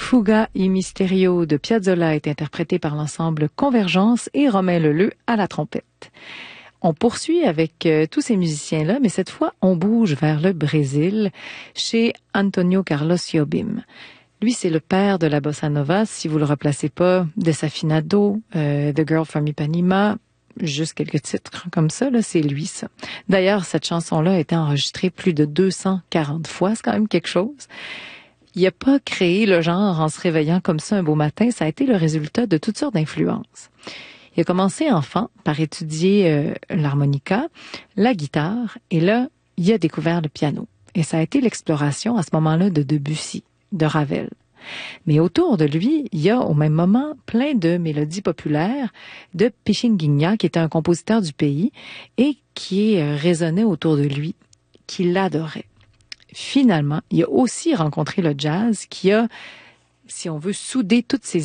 Fuga y Misterio de Piazzolla est interprété par l'ensemble Convergence et Romain Leleu à la trompette. On poursuit avec tous ces musiciens-là, mais cette fois, on bouge vers le Brésil, chez Antonio Carlos Jobim. Lui, c'est le père de la bossa nova, si vous le replacez pas, Desafinado, The Girl from Ipanema, juste quelques titres comme ça, là, c'est lui, ça. D'ailleurs, cette chanson-là a été enregistrée plus de 240 fois, c'est quand même quelque chose. Il n'a pas créé le genre en se réveillant comme ça un beau matin, ça a été le résultat de toutes sortes d'influences. Il a commencé enfant par étudier l'harmonica, la guitare, et là, il a découvert le piano. Et ça a été l'exploration à ce moment-là de Debussy, de Ravel. Mais autour de lui, il y a au même moment plein de mélodies populaires de Pichinguinha, qui était un compositeur du pays et qui résonnait autour de lui, qui l'adorait. Finalement, il a aussi rencontré le jazz qui a, si on veut, soudé toutes ces